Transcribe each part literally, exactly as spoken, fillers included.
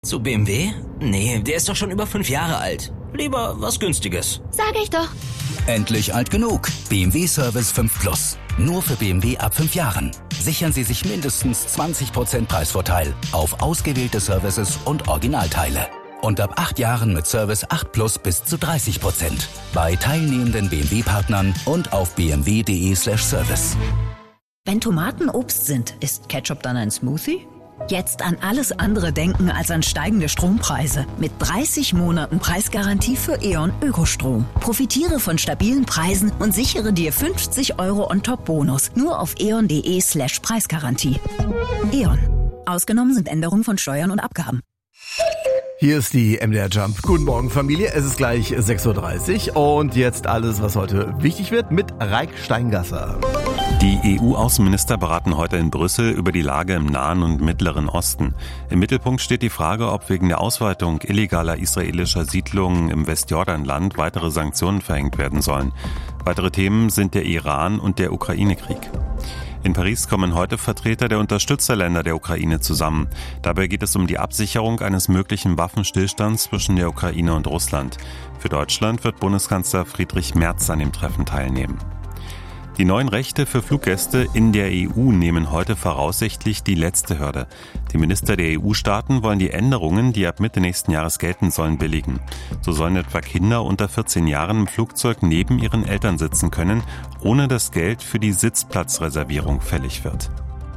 Zu B M W? Nee, der ist doch schon über fünf Jahre alt. Lieber was Günstiges. Sag ich doch. Endlich alt genug. B M W Service fünf Plus. Nur für B M W ab fünf Jahren. Sichern Sie sich mindestens zwanzig Prozent Preisvorteil auf ausgewählte Services und Originalteile. Und ab acht Jahren mit Service acht Plus bis zu dreißig Prozent. Bei teilnehmenden B M W-Partnern und auf b m w punkt d e slash service. Wenn Tomaten Obst sind, ist Ketchup dann ein Smoothie? Jetzt an alles andere denken als an steigende Strompreise. Mit dreißig Monaten Preisgarantie für E.ON Ökostrom. Profitiere von stabilen Preisen und sichere dir fünfzig Euro On-Top-Bonus. Nur auf e o n punkt d e slash Preisgarantie. E.ON. Ausgenommen sind Änderungen von Steuern und Abgaben. Hier ist die M D R Jump. Guten Morgen, Familie. Es ist gleich sechs Uhr dreißig und jetzt alles, was heute wichtig wird, mit Reik Steingasser. Die E U-Außenminister beraten heute in Brüssel über die Lage im Nahen und Mittleren Osten. Im Mittelpunkt steht die Frage, ob wegen der Ausweitung illegaler israelischer Siedlungen im Westjordanland weitere Sanktionen verhängt werden sollen. Weitere Themen sind der Iran und der Ukraine-Krieg. In Paris kommen heute Vertreter der Unterstützerländer der Ukraine zusammen. Dabei geht es um die Absicherung eines möglichen Waffenstillstands zwischen der Ukraine und Russland. Für Deutschland wird Bundeskanzler Friedrich Merz an dem Treffen teilnehmen. Die neuen Rechte für Fluggäste in der E U nehmen heute voraussichtlich die letzte Hürde. Die Minister der E U-Staaten wollen die Änderungen, die ab Mitte nächsten Jahres gelten sollen, billigen. So sollen etwa Kinder unter vierzehn Jahren im Flugzeug neben ihren Eltern sitzen können, ohne dass Geld für die Sitzplatzreservierung fällig wird.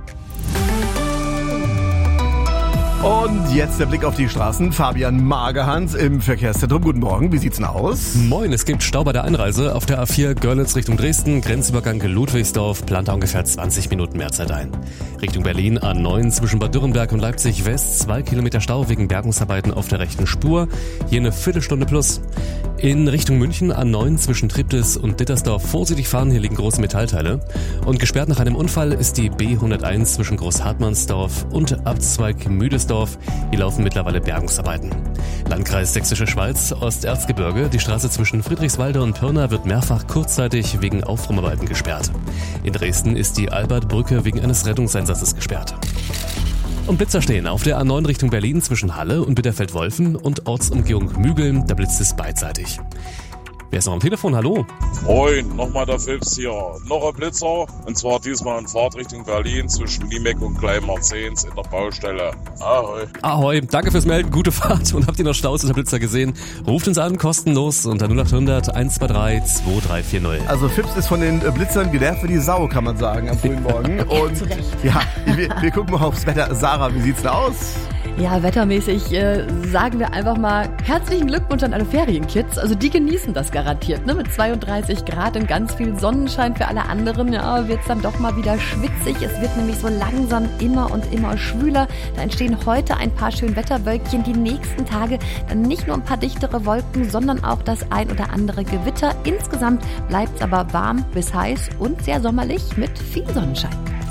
Und jetzt der Blick auf die Straßen. Fabian Magerhans im Verkehrszentrum. Guten Morgen, wie sieht's denn aus? Moin, es gibt Stau bei der Einreise. Auf der A vier Görlitz Richtung Dresden, Grenzübergang Ludwigsdorf, plant ungefähr zwanzig Minuten mehr Zeit ein. Richtung Berlin A neun zwischen Bad Dürrenberg und Leipzig West, zwei Kilometer Stau wegen Bergungsarbeiten auf der rechten Spur. Hier eine Viertelstunde plus. In Richtung München A neun zwischen Triptis und Dittersdorf vorsichtig fahren, hier liegen große Metallteile. Und gesperrt nach einem Unfall ist die B hunderteins zwischen Großhartmannsdorf und Abzweig Müdesdorf. Hier laufen mittlerweile Bergungsarbeiten. Landkreis Sächsische Schweiz, Osterzgebirge. Die Straße zwischen Friedrichswalde und Pirna wird mehrfach kurzzeitig wegen Aufräumarbeiten gesperrt. In Dresden ist die Albertbrücke wegen eines Rettungseinsatzes gesperrt. Und Blitzer stehen auf der A neun Richtung Berlin zwischen Halle und Bitterfeld-Wolfen und Ortsumgehung Mügeln. Da blitzt es beidseitig. Wer ist noch am Telefon? Hallo? Moin, nochmal der Phipps hier. Noch ein Blitzer, und zwar diesmal in Fahrt Richtung Berlin zwischen Liemeck und Kleinmarzens in der Baustelle. Ahoi. Ahoi, danke fürs Melden, gute Fahrt. Und habt ihr noch Staus unter Blitzer gesehen? Ruft uns an, kostenlos unter null acht hundert eins zwei drei zwei drei vier null. Also Phipps ist von den Blitzern genervt wie die Sau, kann man sagen, am frühen Morgen. Und zu Recht. Ja, wir, wir gucken mal aufs Wetter. Sarah, wie sieht's denn aus? Ja, wettermäßig äh, sagen wir einfach mal herzlichen Glückwunsch an alle Ferienkids. Also die genießen das garantiert, ne? Mit zweiunddreißig Grad und ganz viel Sonnenschein. Für alle anderen, ja, wird's dann doch mal wieder schwitzig. Es wird nämlich so langsam immer und immer schwüler. Da entstehen heute ein paar schöne Wetterwölkchen. Die nächsten Tage dann nicht nur ein paar dichtere Wolken, sondern auch das ein oder andere Gewitter. Insgesamt bleibt's aber warm bis heiß und sehr sommerlich mit viel Sonnenschein.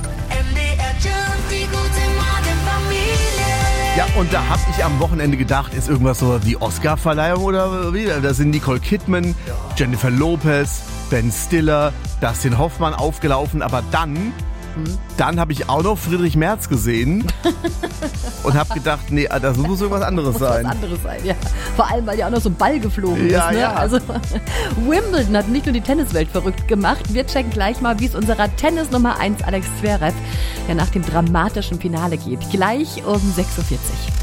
Ja, und da hab ich am Wochenende gedacht, ist irgendwas so wie Oscar-Verleihung oder wie? Da sind Nicole Kidman, Jennifer Lopez, Ben Stiller, Dustin Hoffmann aufgelaufen. Aber dann, hm. dann habe ich auch noch Friedrich Merz gesehen und habe gedacht, nee, das muss irgendwas anderes muss sein. Was anderes sein, ja. Vor allem, weil ja auch noch so ein Ball geflogen ja, ist. Ne? Ja. Also Wimbledon hat nicht nur die Tenniswelt verrückt gemacht. Wir checken gleich mal, wie es unserer Tennis Nummer eins Alex Zverev ja nach dem dramatischen Finale geht. Gleich um sechs Uhr vierzig.